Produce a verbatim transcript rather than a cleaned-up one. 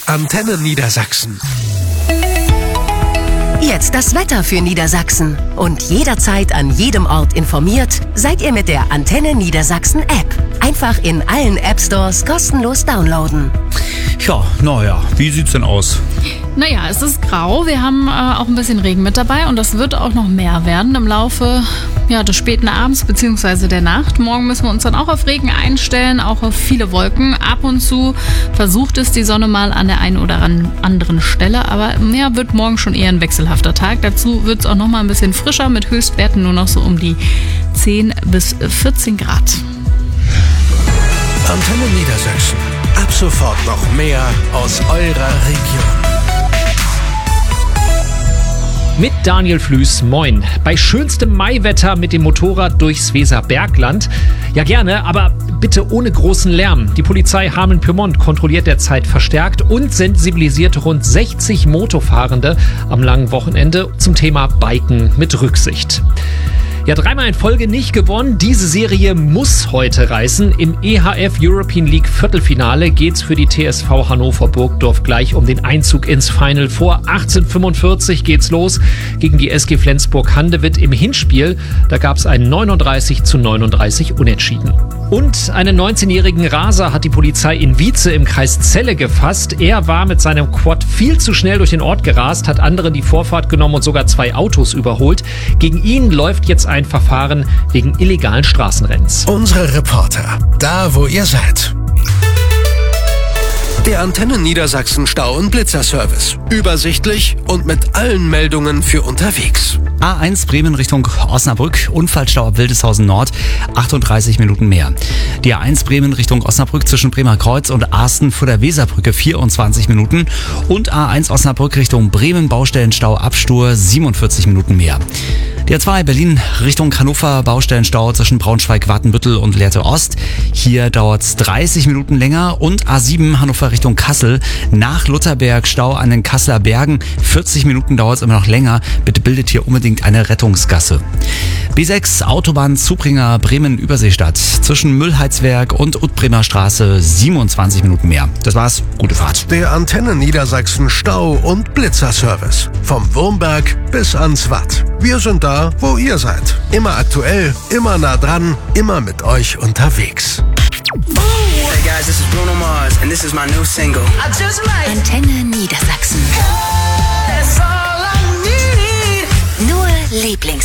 Antenne Niedersachsen. Jetzt das Wetter für Niedersachsen. Und jederzeit an jedem Ort informiert seid ihr mit der Antenne Niedersachsen App. Einfach in allen App Stores kostenlos downloaden. Ja, naja, wie sieht's denn aus? Naja, es ist grau. Wir haben äh, auch ein bisschen Regen mit dabei und das wird auch noch mehr werden im Laufe ja, des späten Abends bzw. der Nacht. Morgen müssen wir uns dann auch auf Regen einstellen, auch auf viele Wolken. Ab und zu versucht es die Sonne mal an der einen oder anderen Stelle, aber ja, wird morgen schon eher ein wechselhafter Tag. Dazu wird es auch noch mal ein bisschen frischer mit Höchstwerten nur noch so um die zehn bis vierzehn Grad. Antenne Niedersachsen. Ab sofort noch mehr aus eurer Region. Mit Daniel Flüß, moin. Bei schönstem Maiwetter mit dem Motorrad durchs Weserbergland. Ja gerne, aber bitte ohne großen Lärm. Die Polizei Hameln-Pyrmont kontrolliert derzeit verstärkt und sensibilisiert rund sechzig Motofahrende am langen Wochenende zum Thema Biken mit Rücksicht. Ja, dreimal in Folge nicht gewonnen. Diese Serie muss heute reißen. Im E H F European League Viertelfinale geht's für die T S V Hannover Burgdorf gleich um den Einzug ins Final Four. achtzehnhundertfünfundvierzig geht's los gegen die S G Flensburg-Handewitt im Hinspiel. Da gab's ein neununddreißig zu neununddreißig Unentschieden. Und einen neunzehnjährigen Raser hat die Polizei in Wietze im Kreis Celle gefasst. Er war mit seinem Quad viel zu schnell durch den Ort gerast, hat anderen die Vorfahrt genommen und sogar zwei Autos überholt. Gegen ihn läuft jetzt ein Verfahren wegen illegalen Straßenrennens. Unsere Reporter, da wo ihr seid. Der Antenne Niedersachsen Stau- und Blitzerservice. Übersichtlich und mit allen Meldungen für unterwegs. A eins Bremen Richtung Osnabrück, Unfallstau ab Wildeshausen Nord, achtunddreißig Minuten mehr. Die A eins Bremen Richtung Osnabrück zwischen Bremer Kreuz und Arsten vor der Weserbrücke, vierundzwanzig Minuten. Und A eins Osnabrück Richtung Bremen, Baustellenstau ab Stur, siebenundvierzig Minuten mehr. Die A zwei Berlin Richtung Hannover, Baustellenstau zwischen Braunschweig, Wartenbüttel und Lehrte Ost. Hier dauert's dreißig Minuten länger. Und A sieben Hannover Richtung Kassel, nach Lutherberg Stau an den Kasseler Bergen. vierzig Minuten dauert's immer noch länger. Bitte bildet hier unbedingt eine Rettungsgasse. B sechs Autobahn Zubringer Bremen Überseestadt zwischen Müllheizwerk und Utbremer Straße, siebenundzwanzig Minuten mehr. Das war's. Gute Fahrt. Der Antenne Niedersachsen Stau- und Blitzerservice. Vom Wurmberg bis ans Watt. Wir sind da, wo ihr seid. Immer aktuell, immer nah dran, immer mit euch unterwegs. Hey guys, this is Bruno Mars and this is my new single. I just might. Antenne Niedersachsen. That's all I need. Nur Lieblings